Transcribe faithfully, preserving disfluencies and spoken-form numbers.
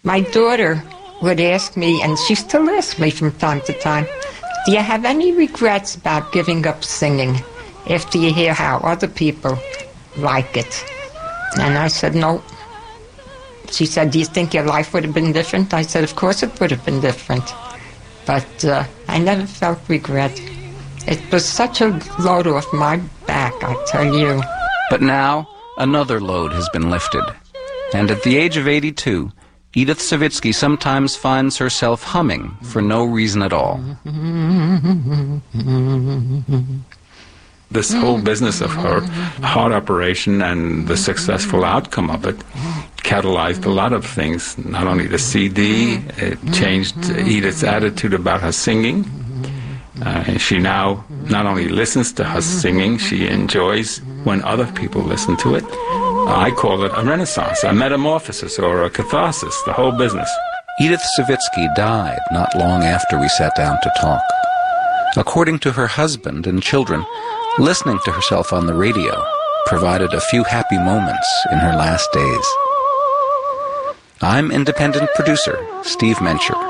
My daughter would ask me, and she still asks me from time to time, do you have any regrets about giving up singing after you hear how other people like it? And I said, no. She said, do you think your life would have been different? I said, of course it would have been different. But uh, I never felt regret. It was such a load off my back, I tell you. But now, another load has been lifted. And at the age of eighty-two, Edith Savitsky sometimes finds herself humming for no reason at all. This whole business of her heart operation and the successful outcome of it catalyzed a lot of things. Not only the C D, it changed Edith's attitude about her singing. Uh, and she now not only listens to her singing, she enjoys when other people listen to it. I call it a renaissance, a metamorphosis, or a catharsis, the whole business. Edith Savitsky died not long after we sat down to talk. According to her husband and children, listening to herself on the radio provided a few happy moments in her last days. I'm independent producer Steve Mencher.